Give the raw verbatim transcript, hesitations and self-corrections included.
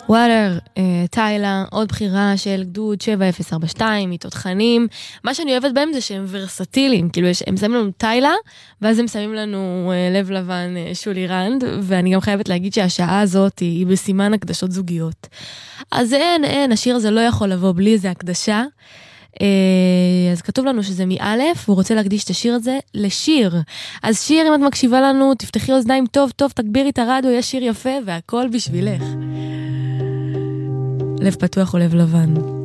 Water, טיילה, עוד בחירה של גדוד שבע אפס ארבע שתיים, מתותחנים. מה שאני אוהבת בהם זה שהם ורסטיליים, כאילו הם שמים לנו טיילה, ואז הם שמים לנו לב לבן שולי רנד, ואני גם חייבת להגיד שהשעה הזאת היא בסימן הקדשות זוגיות. אז אין, אין, השיר הזה לא יכול לבוא בלי איזה הקדשה. אז כתוב לנו שזה מאלף, והוא רוצה להקדיש את השיר הזה לשיר. אז שיר, אם את מקשיבה לנו, תפתחי אוזניים טוב טוב, תגבירי את הרדיו, יש שיר יפה והכל בשבילך. לב פתוח או לב לבן.